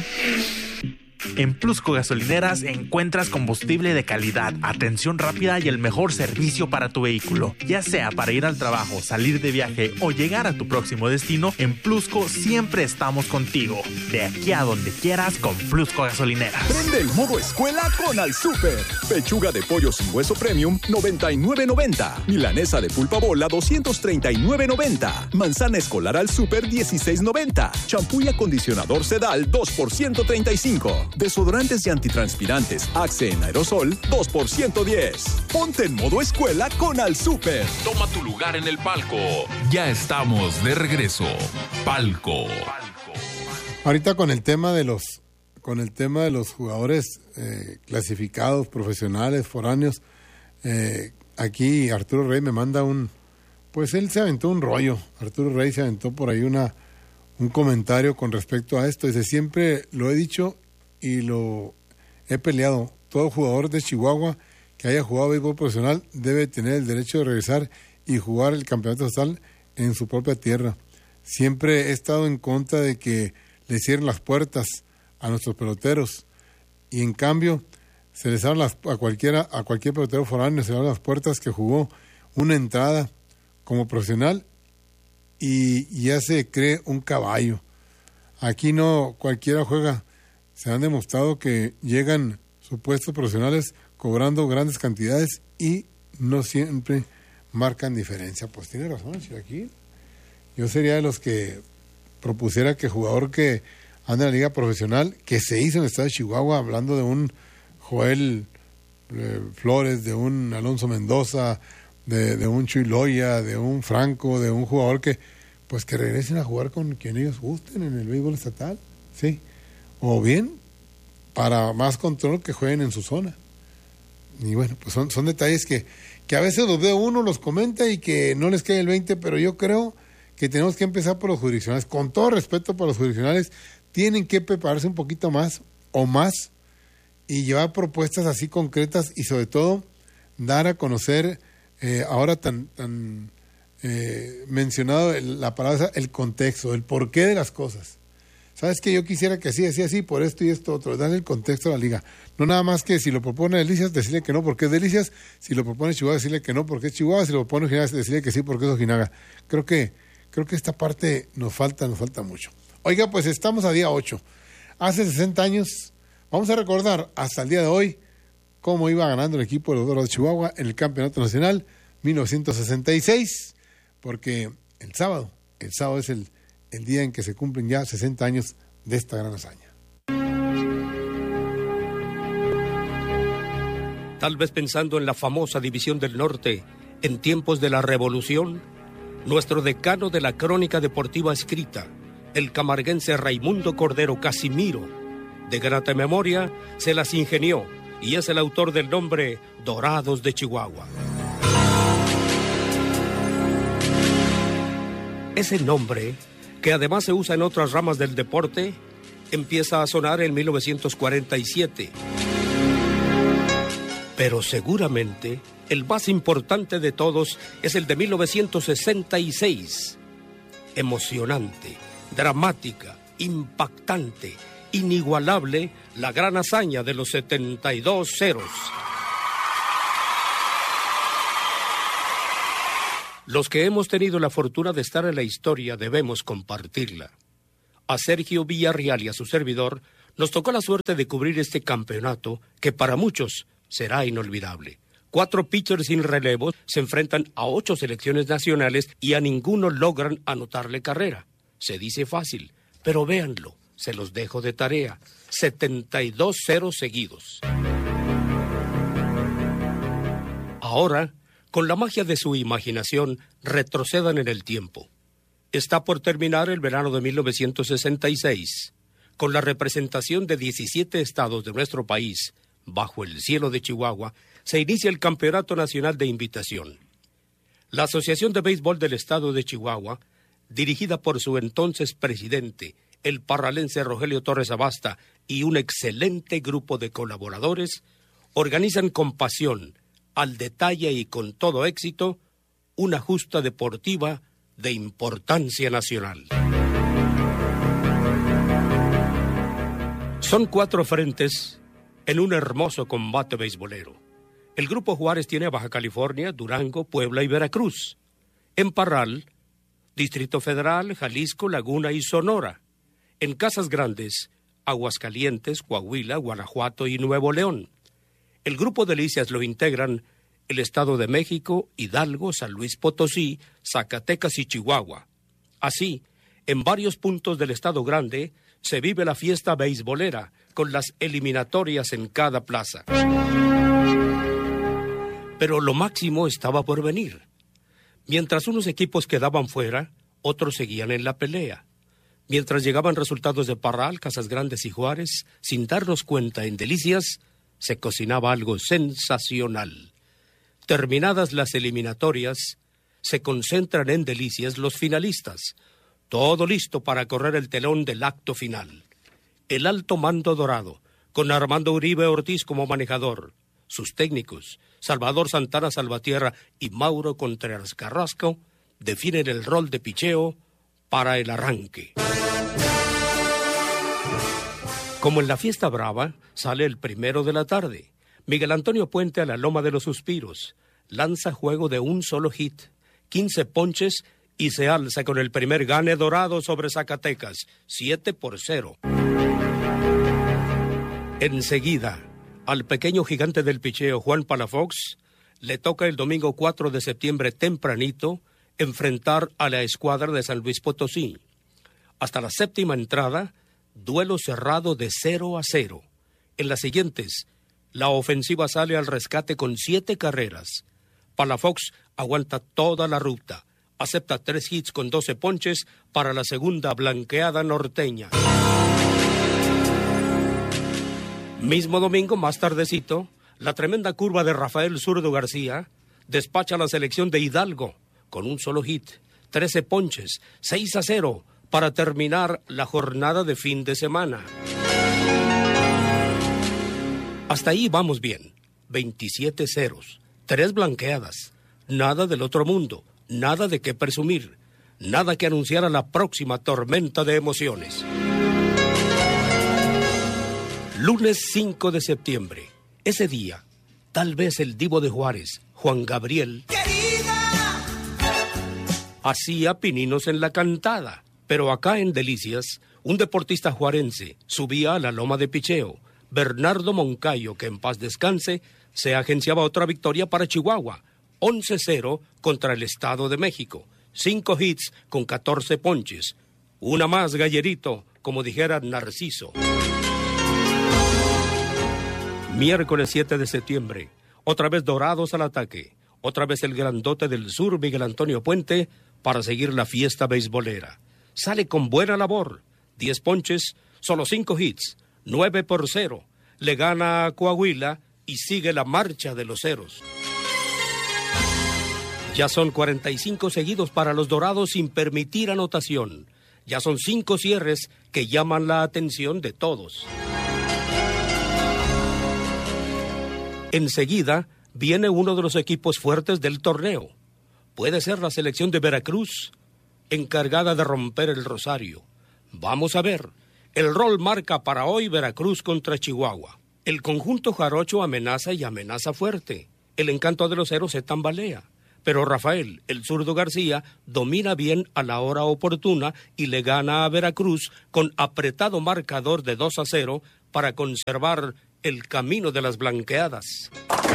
En Plusco Gasolineras encuentras combustible de calidad, atención rápida y el mejor servicio para tu vehículo. Ya sea para ir al trabajo, salir de viaje o llegar a tu próximo destino, en Plusco siempre estamos contigo. De aquí a donde quieras con Plusco Gasolineras. Prende el modo escuela con Al Super. Pechuga de pollo sin hueso premium, noventa y nueve noventa. Milanesa de pulpa bola, doscientos treinta y nueve noventa. Manzana escolar Al Super, dieciséis noventa. Champú y acondicionador Sedal, dos por ciento treinta y cinco. Desodorantes y antitranspirantes Axe en aerosol, dos por ciento diez. Ponte en modo escuela con Al Super. Toma tu lugar en el palco. Ya estamos de regreso. Palco. Ahorita con el tema de los con el tema de los jugadores eh, clasificados, profesionales, foráneos, eh, aquí Arturo Rey me manda un, pues él se aventó un rollo. Arturo Rey se aventó por ahí una un comentario con respecto a esto. Dice, siempre lo he dicho y lo he peleado. Todo jugador de Chihuahua que haya jugado béisbol profesional debe tener el derecho de regresar y jugar el campeonato estatal en su propia tierra. Siempre he estado en contra de que le cierren las puertas a nuestros peloteros y en cambio se les abren las, a cualquiera a cualquier pelotero foráneo se le abren las puertas que jugó una entrada como profesional y, y ya se cree un caballo. Aquí no cualquiera juega. Se han demostrado que llegan supuestos profesionales cobrando grandes cantidades y no siempre marcan diferencia. Pues tiene razón, Chilaquil. Yo sería de los que propusiera que jugador que anda en la liga profesional, que se hizo en el estado de Chihuahua, hablando de un Joel eh, Flores, de un Alonso Mendoza, de, de un Chuy Loya, de un Franco, de un jugador que, pues que regresen a jugar con quien ellos gusten en el béisbol estatal, ¿sí? O bien, para más control, que jueguen en su zona. Y bueno, pues son, son detalles que, que a veces los ve uno, los comenta y que no les cae el veinte, pero yo creo que tenemos que empezar por los jurisdiccionales. Con todo respeto para los jurisdiccionales, tienen que prepararse un poquito más o más y llevar propuestas así concretas y sobre todo dar a conocer, eh, ahora tan, tan eh, mencionado el, la palabra, el contexto, el porqué de las cosas. ¿Sabes qué? Yo quisiera que así, así, así, por esto y esto otro, darle el contexto a la liga. No nada más que si lo propone Delicias, decirle que no porque es Delicias, si lo propone Chihuahua, decirle que no porque es Chihuahua, si lo propone Ojinaga, decirle que sí porque es Ojinaga. Creo que, creo que esta parte nos falta, nos falta mucho. Oiga, pues estamos a día ocho. Hace sesenta años, vamos a recordar hasta el día de hoy cómo iba ganando el equipo de los Dorados de Chihuahua en el Campeonato Nacional mil novecientos sesenta y seis, porque el sábado, el sábado es el el día en que se cumplen ya sesenta años de esta gran hazaña. Tal vez pensando en la famosa División del Norte, en tiempos de la Revolución, nuestro decano de la crónica deportiva escrita, el camarguense Raimundo Cordero Casimiro, de grata memoria, se las ingenió y es el autor del nombre Dorados de Chihuahua. Ese nombre, que además se usa en otras ramas del deporte, empieza a sonar en mil novecientos cuarenta y siete. Pero seguramente el más importante de todos es el de mil novecientos sesenta y seis. Emocionante, dramática, impactante, inigualable, la gran hazaña de los setenta y dos ceros. Los que hemos tenido la fortuna de estar en la historia debemos compartirla. A Sergio Villarreal y a su servidor nos tocó la suerte de cubrir este campeonato que para muchos será inolvidable. Cuatro pitchers sin relevo se enfrentan a ocho selecciones nacionales y a ninguno logran anotarle carrera. Se dice fácil, pero véanlo, se los dejo de tarea. setenta y dos ceros seguidos. Ahora, con la magia de su imaginación, retrocedan en el tiempo. Está por terminar el verano de mil novecientos sesenta y seis. Con la representación de diecisiete estados de nuestro país, bajo el cielo de Chihuahua, se inicia el Campeonato Nacional de Invitación. La Asociación de Béisbol del Estado de Chihuahua, dirigida por su entonces presidente, el parralense Rogelio Torres Abasta, y un excelente grupo de colaboradores, organizan con pasión, al detalle y con todo éxito, una justa deportiva de importancia nacional. Son cuatro frentes en un hermoso combate beisbolero. El Grupo Juárez tiene a Baja California, Durango, Puebla y Veracruz. En Parral, Distrito Federal, Jalisco, Laguna y Sonora. En Casas Grandes, Aguascalientes, Coahuila, Guanajuato y Nuevo León. El Grupo Delicias lo integran el Estado de México, Hidalgo, San Luis Potosí, Zacatecas y Chihuahua. Así, en varios puntos del Estado Grande se vive la fiesta beisbolera con las eliminatorias en cada plaza. Pero lo máximo estaba por venir. Mientras unos equipos quedaban fuera, otros seguían en la pelea. Mientras llegaban resultados de Parral, Casas Grandes y Juárez, sin darnos cuenta en Delicias, se cocinaba algo sensacional. Terminadas las eliminatorias, se concentran en Delicias los finalistas. Todo listo para correr el telón del acto final. El alto mando dorado, con Armando Uribe Ortiz como manejador. Sus técnicos, Salvador Santana Salvatierra y Mauro Contreras Carrasco, definen el rol de picheo para el arranque. Como en la fiesta brava, sale el primero de la tarde. Miguel Antonio Puente a la Loma de los Suspiros. Lanza juego de un solo hit, quince ponches y se alza con el primer gane dorado sobre Zacatecas, siete por cero. Enseguida, al pequeño gigante del picheo Juan Palafox, le toca el domingo cuatro de septiembre tempranito enfrentar a la escuadra de San Luis Potosí. Hasta la séptima entrada, duelo cerrado de cero a cero. En las siguientes, la ofensiva sale al rescate con siete carreras. Palafox aguanta toda la ruta. Acepta tres hits con doce ponches para la segunda blanqueada norteña. Mismo domingo, más tardecito, la tremenda curva de Rafael Zurdo García despacha a la selección de Hidalgo con un solo hit, trece ponches, seis a cero para terminar la jornada de fin de semana. Hasta ahí vamos bien, veintisiete ceros, tres blanqueadas, nada del otro mundo, nada de qué presumir, nada que anunciar a la próxima tormenta de emociones. Lunes cinco de septiembre, ese día, tal vez el divo de Juárez, Juan Gabriel, ¡querida!, hacía pininos en la cantada, pero acá en Delicias, un deportista juarense subía a la loma de picheo. Bernardo Moncayo, que en paz descanse, se agenciaba otra victoria para Chihuahua, once cero contra el Estado de México, cinco hits con catorce ponches, una más gallerito, como dijera Narciso. Miércoles siete de septiembre, otra vez Dorados al ataque, otra vez el grandote del sur, Miguel Antonio Puente, para seguir la fiesta beisbolera. Sale con buena labor, diez ponches, solo cinco hits, nueve por cero, le gana a Coahuila y sigue la marcha de los ceros. Ya son cuarenta y cinco seguidos para los Dorados sin permitir anotación. Ya son cinco cierres que llaman la atención de todos. Enseguida viene uno de los equipos fuertes del torneo. Puede ser la selección de Veracruz, encargada de romper el rosario. Vamos a ver. El rol marca para hoy Veracruz contra Chihuahua. El conjunto jarocho amenaza y amenaza fuerte. El encanto de los ceros se tambalea. Pero Rafael, el Zurdo García, domina bien a la hora oportuna y le gana a Veracruz con apretado marcador de dos a cero para conservar el camino de las blanqueadas.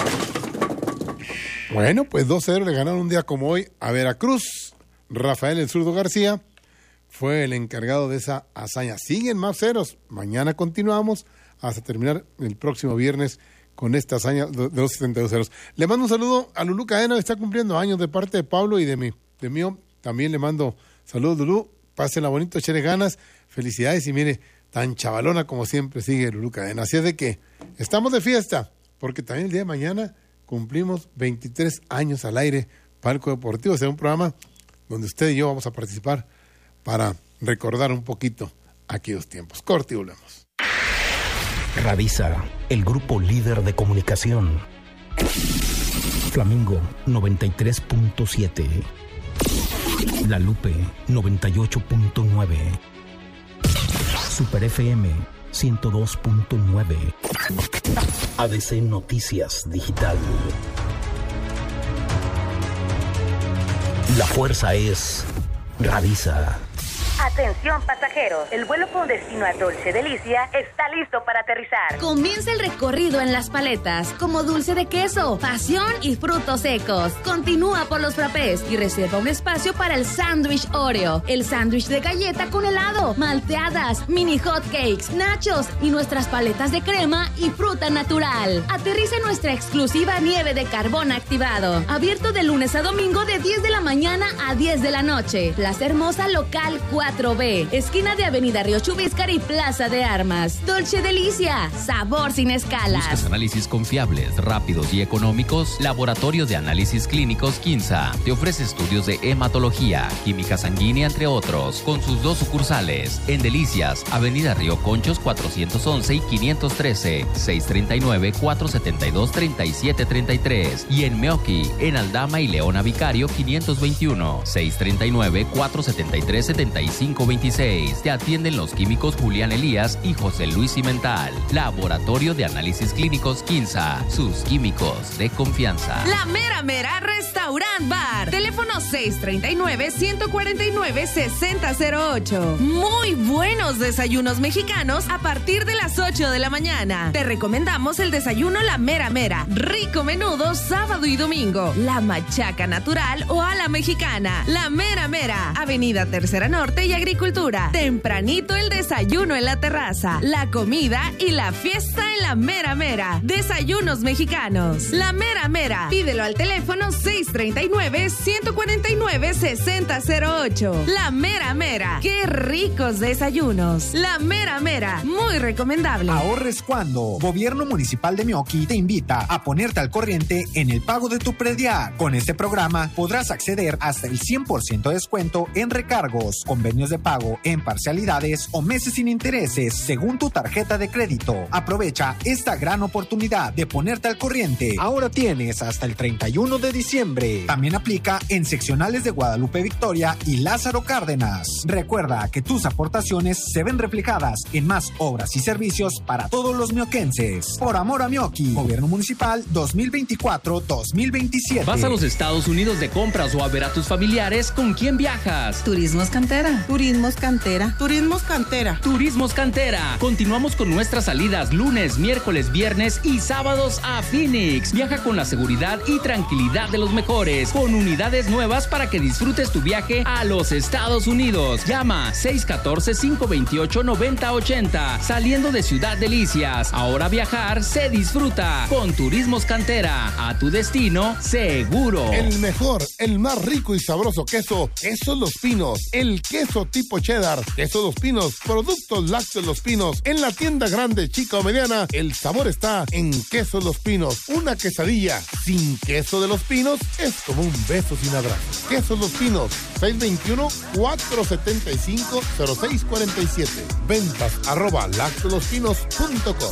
Bueno, pues dos cero le ganaron un día como hoy a Veracruz. Rafael, el Zurdo García, fue el encargado de esa hazaña. Siguen más ceros. Mañana continuamos hasta terminar el próximo viernes con esta hazaña de los setenta y dos ceros. Le mando un saludo a Lulú Cadena, que está cumpliendo años, de parte de Pablo y de mí. De mío también le mando saludos, Lulú. Pásenla bonito, échale ganas, felicidades y mire, tan chavalona como siempre sigue Lulú Cadena. Así es de que estamos de fiesta, porque también el día de mañana cumplimos veintitrés años al aire. Palco Deportivo será un programa donde usted y yo vamos a participar para recordar un poquito aquellos tiempos. Corte y volvemos. Radisa, el grupo líder de comunicación. Flamingo noventa y tres punto siete. La Lupe noventa y ocho punto nueve. Super F M ciento dos punto nueve. A D C Noticias Digital. La fuerza es Radisa. Atención pasajeros, el vuelo con destino a Dolce Delicia está listo para aterrizar. Comienza el recorrido en Las Paletas, como dulce de queso, pasión y frutos secos. Continúa por los frappés y reserva un espacio para el sándwich Oreo, el sándwich de galleta con helado, malteadas, mini hot cakes, nachos y nuestras paletas de crema y fruta natural. Aterriza en nuestra exclusiva nieve de carbón activado. Abierto de lunes a domingo de diez de la mañana a diez de la noche. Plaza Hermosa Local cuatro B, esquina de Avenida Río Chubíscar y Plaza de Armas. Dolce Delicia, sabor sin escalas. ¿Buscas análisis confiables, rápidos y económicos? Laboratorio de Análisis Clínicos Quinza te ofrece estudios de hematología, química sanguínea, entre otros, con sus dos sucursales en Delicias, Avenida Río Conchos cuatrocientos once y quinientos trece, seis tres nueve, cuatro siete dos, tres siete tres tres, y en Meoqui, en Aldama y Leona Vicario quinientos veintiuno, seis tres nueve, cuatro siete tres, siete cinco veintiséis. Te atienden los químicos Julián Elías y José Luis Cimental. Laboratorio de Análisis Clínicos Quinza, sus químicos de confianza. La Mera Mera Restaurant Bar. Teléfono seis tres nueve, uno cuatro nueve, seis cero cero ocho. Muy buenos desayunos mexicanos a partir de las ocho de la mañana. Te recomendamos el desayuno La Mera Mera. Rico menudo sábado y domingo. La machaca natural o a la mexicana. La Mera Mera. Avenida Tercera Norte y agricultura. Tempranito el desayuno en la terraza, la comida y la fiesta en la mera mera. Desayunos mexicanos. La mera mera. Pídelo al teléfono seis treinta y nueve, ciento cuarenta y nueve, sesenta cero ocho. La mera mera. Qué ricos desayunos. La mera mera. Muy recomendable. Ahorres cuando. Gobierno Municipal de Meoqui te invita a ponerte al corriente en el pago de tu predial. Con este programa podrás acceder hasta el cien por ciento de descuento en recargos, convenios de pago en parcialidades o meses sin intereses según tu tarjeta de crédito. Aprovecha esta gran oportunidad de ponerte al corriente. Ahora tienes hasta el treinta y uno de diciembre. También aplica en seccionales de Guadalupe Victoria y Lázaro Cárdenas. Recuerda que tus aportaciones se ven reflejadas en más obras y servicios para todos los mioquenses. Por amor a Meoqui. Gobierno Municipal dos mil veinticuatro dos mil veintisiete. ¿Vas a los Estados Unidos de compras o a ver a tus familiares? ¿Con quién viajas? Turismos Cantera. Turismos Cantera. Turismos Cantera. Turismos Cantera. Continuamos con nuestras salidas lunes, miércoles, viernes y sábados a Phoenix. Viaja con la seguridad y tranquilidad de los mejores, con unidades nuevas para que disfrutes tu viaje a los Estados Unidos. Llama seis uno cuatro, cinco dos ocho, nueve cero ocho cero. Saliendo de Ciudad Delicias. Ahora viajar se disfruta con Turismos Cantera. A tu destino seguro. El mejor, el más rico y sabroso queso, Queso Los Pinos. El queso tipo cheddar, Queso Los Pinos, productos lácteos Los Pinos. En la tienda grande, chica o mediana, el sabor está en Queso Los Pinos. Una quesadilla sin queso de Los Pinos es como un beso sin abrazo. Queso Los Pinos, seis dos uno, cuatro siete cinco, cero seis cuatro siete. Ventas arroba lactolospinos punto com.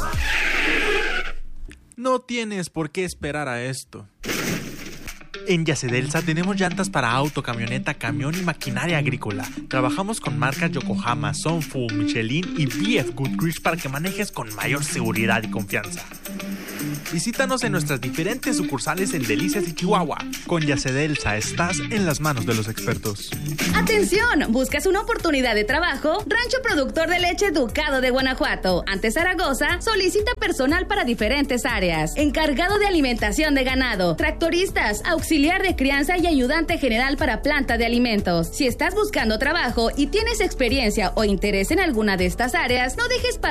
No tienes por qué esperar a esto. En Yacedelsa tenemos llantas para auto, camioneta, camión y maquinaria agrícola. Trabajamos con marcas Yokohama, Sunfu, Michelin y B F Goodrich para que manejes con mayor seguridad y confianza. Visítanos en nuestras diferentes sucursales en Delicias y Chihuahua. Con Yacedelsa estás en las manos de los expertos. ¡Atención! ¿Buscas una oportunidad de trabajo? Rancho Productor de Leche Ducado de Guanajuato, ante Zaragoza, solicita personal para diferentes áreas. Encargado de alimentación de ganado, tractoristas, auxiliar de crianza y ayudante general para planta de alimentos. Si estás buscando trabajo y tienes experiencia o interés en alguna de estas áreas, no dejes pasar